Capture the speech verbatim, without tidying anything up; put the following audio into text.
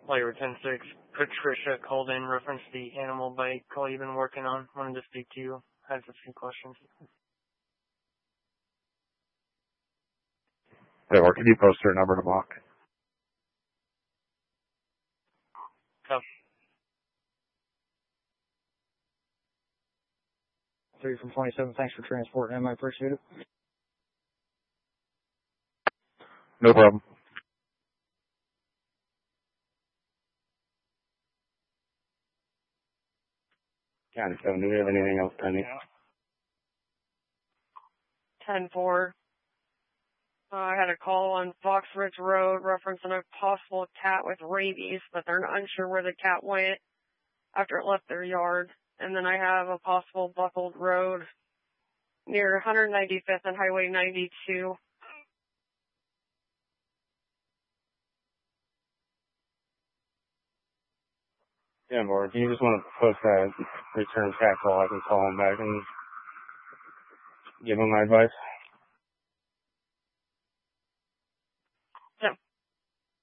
Layer ten six, Patricia called in reference to the animal bite call you've been working on. Wanted to speak to you. Has a few questions. Yeah, or can you post her number to block? Oh. Three from twenty-seven, thanks for transporting him. I appreciate it. No problem. County seven, do we have anything else pending? ten four. Uh, I had a call on Fox Ridge Road referencing a possible cat with rabies, but they're not unsure where the cat went after it left their yard. And then I have a possible buckled road near one ninety-fifth and Highway ninety-two. Yeah, Mark, if you just want to post that return cat call, I can call him back and give him my advice.